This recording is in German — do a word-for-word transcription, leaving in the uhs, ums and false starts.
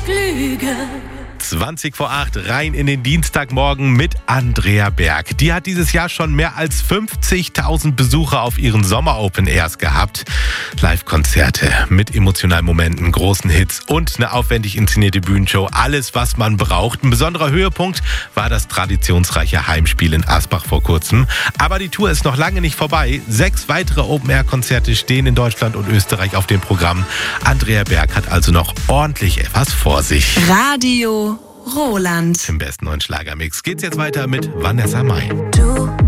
Flüge. zwanzig vor acht, rein in den Dienstagmorgen mit Andrea Berg. Die hat dieses Jahr schon mehr als fünfzigtausend Besucher auf ihren Sommer-Open-Airs gehabt. Live-Konzerte mit emotionalen Momenten, großen Hits und eine aufwendig inszenierte Bühnenshow. Alles, was man braucht. Ein besonderer Höhepunkt war das traditionsreiche Heimspiel in Asbach vor kurzem. Aber die Tour ist noch lange nicht vorbei. Sechs weitere Open-Air-Konzerte stehen in Deutschland und Österreich auf dem Programm. Andrea Berg hat also noch ordentlich etwas vor sich. Radio Roland. Im besten neuen Schlagermix geht's jetzt weiter mit Vanessa Mai. Du